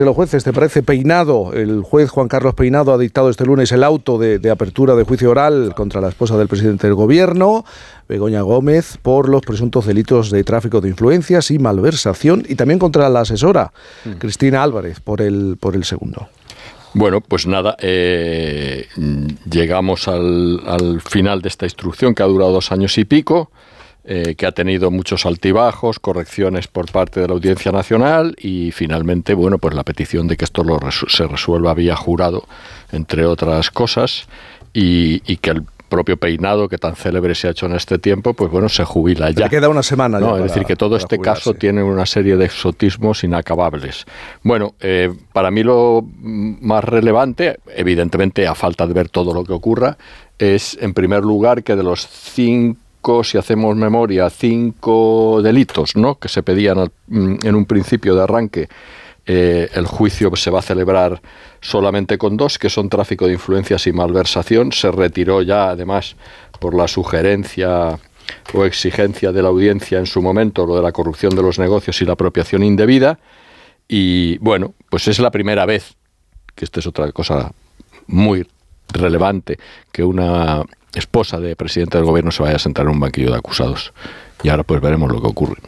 de los jueces, ¿te parece? Peinado, el juez Juan Carlos Peinado ha dictado este lunes el auto de apertura de juicio oral contra la esposa del presidente del gobierno, Begoña Gómez, por los presuntos delitos de tráfico de influencias y malversación, y también contra la asesora, Cristina Álvarez, por el segundo. Bueno, pues nada, llegamos al final de esta instrucción que ha durado 2 años y pico, que ha tenido muchos altibajos, correcciones por parte de la Audiencia Nacional y finalmente, bueno, pues la petición de que esto se resuelva vía jurado, entre otras cosas, y que el propio Peinado, que tan célebre se ha hecho en este tiempo, pues bueno, se jubila ya. Le queda una semana ya. Es decir, que todo este caso tiene una serie de exotismos inacabables. Bueno, para mí lo más relevante, evidentemente a falta de ver todo lo que ocurra, es en primer lugar que de los 5, si hacemos memoria, 5 delitos, ¿no?, que se pedían en un principio de arranque, el juicio se va a celebrar solamente con 2, que son tráfico de influencias y malversación. Se retiró ya, además, por la sugerencia o exigencia de la audiencia en su momento, lo de la corrupción de los negocios y la apropiación indebida. Y bueno, pues es la primera vez, que esta es otra cosa muy relevante, que una esposa de presidente del gobierno se vaya a sentar en un banquillo de acusados. Y ahora pues veremos lo que ocurre.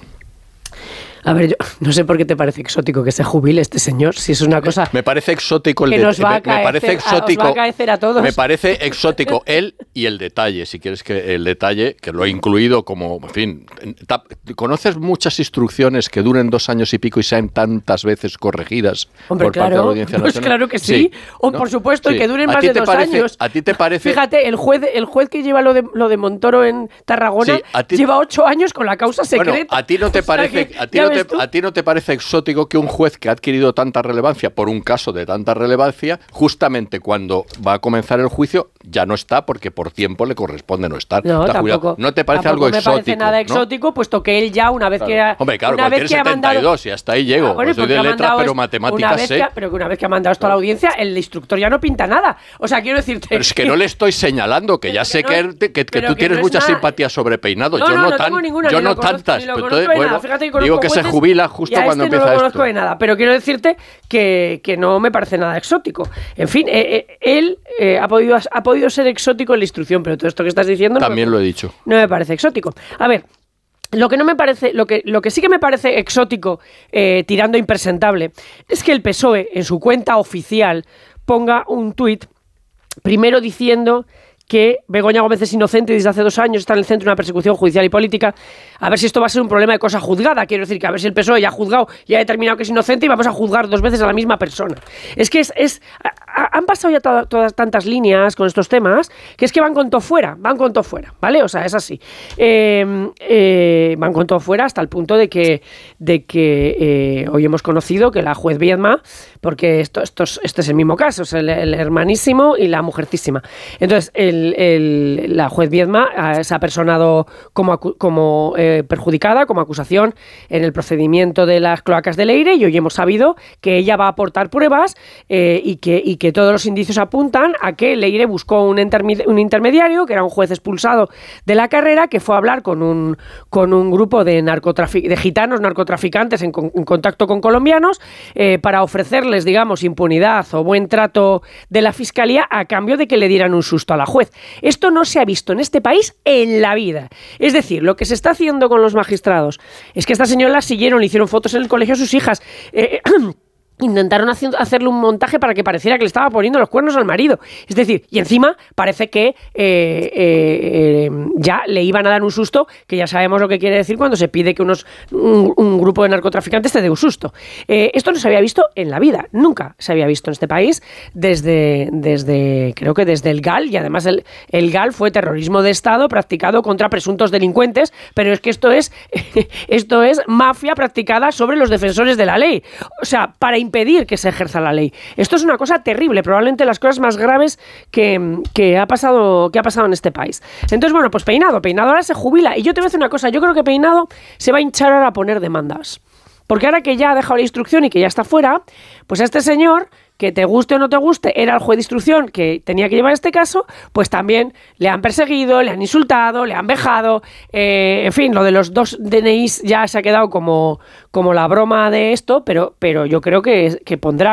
A ver, yo no sé por qué te parece exótico que se jubile este señor, si es una cosa... Me parece exótico que nos va a acaecer a todos. Me parece exótico él y el detalle, si quieres, que el detalle, que lo he incluido como, en fin... ¿Conoces muchas instrucciones que duren 2 años y pico y sean tantas veces corregidas? Hombre, por parte de la Audiencia Nacional? Pues claro que sí. ¿No? Por supuesto, sí. Y que duren más de 2 años. ¿A ti te parece...? Fíjate, el juez que lleva lo de Montoro en Tarragona, sí, lleva 8 años con la causa secreta. Bueno, ¿a ti no te parece... ¿A ti no te parece exótico que un juez que ha adquirido tanta relevancia por un caso de tanta relevancia, justamente cuando va a comenzar el juicio, ya no está porque por tiempo le corresponde no estar? No, tampoco. ¿No te parece algo exótico? No me parece nada exótico, ¿no? Puesto que él ya una vez que ha... Hombre, claro, porque tiene 72 y hasta ahí llego. Pues soy de letras, pero matemáticas sé. Pero que una vez que ha mandado esto a la audiencia, el instructor ya no pinta nada. O sea, quiero decirte... Pero es que no le estoy señalando, que ya sé que tú tienes mucha simpatía sobre Peinado. Yo no tantas. Digo que se jubila justo cuando empieza esto. No conozco de nada, pero quiero decirte que no me parece nada exótico. En fin, él ha podido ser exótico en la instrucción, pero todo esto que estás diciendo... También lo he dicho. No me parece exótico. A ver... Lo que sí que me parece exótico, tirando impresentable, es que el PSOE en su cuenta oficial ponga un tuit primero diciendo que Begoña Gómez es inocente y desde hace 2 años está en el centro de una persecución judicial y política. A ver si esto va a ser un problema de cosa juzgada. Quiero decir que a ver si el PSOE ya ha juzgado y ha determinado que es inocente y vamos a juzgar 2 veces a la misma persona. Es que han pasado ya todas tantas líneas con estos temas que es que van con todo fuera, ¿vale? O sea, es así. Van con todo fuera hasta el punto de que hoy hemos conocido que la juez Viedma, porque este es el mismo caso, es el hermanísimo y la mujercísima. Entonces, la juez Viedma se ha personado como perjudicada, como acusación en el procedimiento de las cloacas de Leire, y hoy hemos sabido que ella va a aportar pruebas y que todos los indicios apuntan a que Leire buscó un intermediario, que era un juez expulsado de la carrera, que fue a hablar con un grupo de gitanos narcotraficantes en contacto con colombianos para ofrecerles, digamos, impunidad o buen trato de la fiscalía a cambio de que le dieran un susto a la juez. Esto no se ha visto en este país en la vida. Es decir, lo que se está haciendo con los magistrados es que esta señora le hicieron fotos en el colegio a sus hijas. Intentaron hacerle un montaje para que pareciera que le estaba poniendo los cuernos al marido. Es decir, y encima parece que ya le iban a dar un susto, que ya sabemos lo que quiere decir cuando se pide que un grupo de narcotraficantes te dé un susto. Esto no se había visto en la vida, nunca se había visto en este país creo que desde el GAL, y además el GAL fue terrorismo de Estado practicado contra presuntos delincuentes, pero es que esto es mafia practicada sobre los defensores de la ley. O sea, para impedir que se ejerza la ley. Esto es una cosa terrible, probablemente las cosas más graves que ha pasado en este país. Entonces, bueno, pues Peinado ahora se jubila, y yo te voy a decir una cosa, yo creo que Peinado se va a hinchar ahora a poner demandas. Porque ahora que ya ha dejado la instrucción y que ya está fuera, pues a este señor, que te guste o no te guste, era el juez de instrucción que tenía que llevar este caso, pues también le han perseguido, le han insultado, le han vejado, en fin, lo de los 2 DNIs ya se ha quedado como la broma de esto, pero yo creo que pondrá